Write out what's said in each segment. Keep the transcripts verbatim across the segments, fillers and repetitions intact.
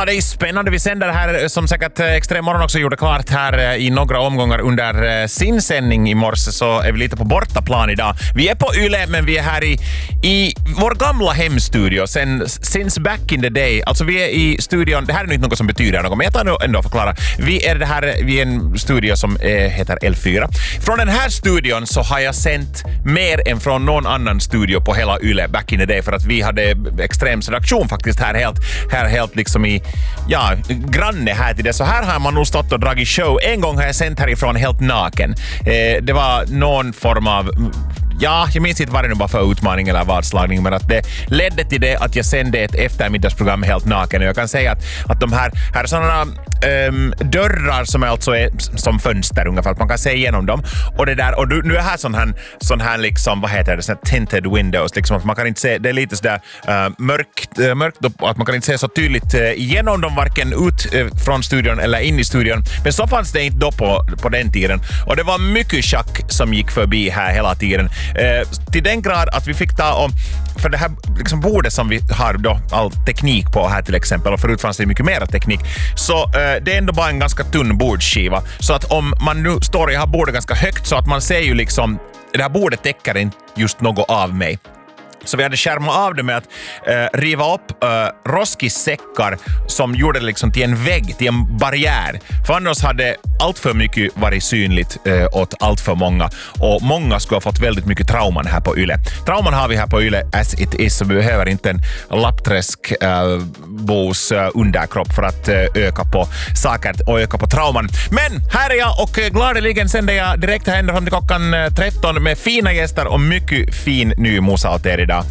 det är spännande. Vi sänder här, som säkert Extrem Morgon också gjorde klart här i några omgångar under sin sändning i morse, så är vi lite på bortaplan idag. Vi är på Yle, men vi är här i, i vår gamla hemstudio sen, since back in the day. Alltså vi är i studion, det här är inte något som betyder något, men jag tar ändå förklara. Vi är det här, vi är en studio som är, heter L fyra. Från den här studion så har jag sänt mer än från någon annan studio på hela Yle back in the day, för att vi hade Extrems redaktion faktiskt här helt, här helt liksom i, ja, granne här till det. Så här har man nog stått och dragit show. En gång har jag sänt härifrån helt naken. Eh, det var någon form av, ja, jag minns inte vad det nu var för utmaning eller vadslagning, men att det ledde till det att jag sände ett eftermiddagsprogram helt naken. Och jag kan säga att, att de här, här är sådana um, dörrar som alltså är som fönster ungefär, att man kan se igenom dem. Och det där, och nu är här sån här, sån här liksom, vad heter det, sån här tinted windows, liksom att man kan inte se, det är lite sådär uh, mörkt, uh, mörkt att man kan inte se så tydligt uh, igenom dem, varken ut uh, från studion eller in i studion. Men så fanns det inte då på, på den tiden. Och det var mycket schack som gick förbi här hela tiden. Eh, till den grad att vi fick ta och, för det här liksom bordet som vi har då all teknik på här till exempel, och förut fanns det mycket mer teknik, så eh, det är ändå bara en ganska tunn bordskiva, så att om man nu står, jag har bordet ganska högt så att man ser ju liksom, det här bordet täcker inte just något av mig. Så vi hade skärmat av det med att eh, riva upp eh, roskissäckar som gjorde det liksom till en vägg, till en barriär. För annars hade allt för mycket varit synligt eh, åt allt för många. Och många skulle ha fått väldigt mycket trauman här på Yle. Trauman har vi här på Yle as it is, så vi behöver inte en lappträsk eh, bos eh, underkropp för att eh, öka på saker och öka på trauman. Men här är jag, och eh, gladeligen sänder jag direkt här ända fram till klockan eh, tretton med fina gäster och mycket fin ny musa åt er idag.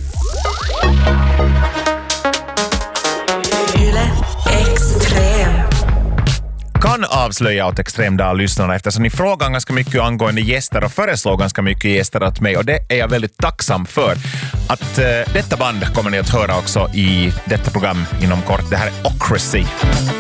Yle Extrem. Kan avslöja åt Extremdag-lyssnarna, eftersom ni frågar ganska mycket angående gäster och föreslår ganska mycket gäster åt mig, och det är jag väldigt tacksam för. Att uh, detta band kommer ni att höra också i detta program inom kort. Det här är Ocracy.